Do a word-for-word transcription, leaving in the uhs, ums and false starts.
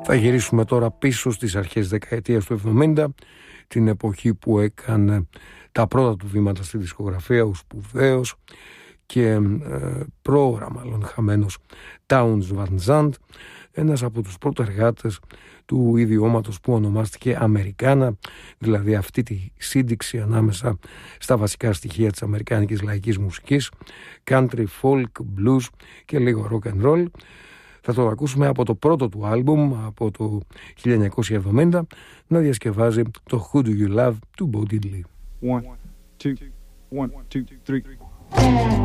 Θα γυρίσουμε τώρα πίσω στις αρχές δεκαετίας του εβδομήντα, την εποχή που έκανε τα πρώτα του βήματα στη δισκογραφία, ο σπουδαίος και ε, πρόωρα μάλλον χαμένος Townes Van Zandt, ένας από τους πρωτεργάτες του ιδιώματος που ονομάστηκε Αμερικάνα, δηλαδή αυτή τη σύνδεξη ανάμεσα στα βασικά στοιχεία της αμερικάνικης λαϊκής μουσικής, country, folk, blues και λίγο rock and roll. Θα το ακούσουμε από το πρώτο του άλμπουμ, από το χίλια εννιακόσια εβδομήντα, να διασκευάζει το Who Do You Love του Bo Diddley. One, two, one, two, three.